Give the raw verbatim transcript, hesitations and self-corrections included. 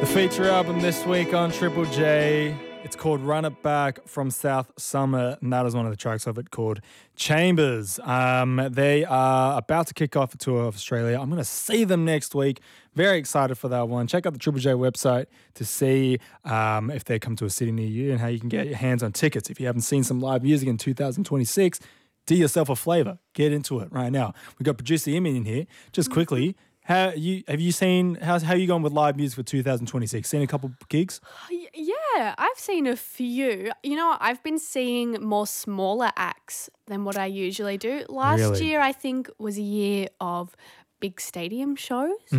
The feature album this week on Triple J, it's called Run It Back from South Summer, and that is one of the tracks of it called Chambers. Um, they are about to kick off a tour of Australia. I'm going to see them next week. Very excited for that one. Check out the Triple J website to see um, if they come to a city near you and how you can get your hands on tickets. If you haven't seen some live music in two thousand twenty-six, do yourself a flavor. Get into it right now. We've got producer Imi in here. Just quickly, how you have you seen how's how you going with live music for two thousand twenty-six? Seen a couple gigs? Yeah, I've seen a few. You know, I've been seeing more smaller acts than what I usually do. Last Really? year, I think, was a year of big stadium shows.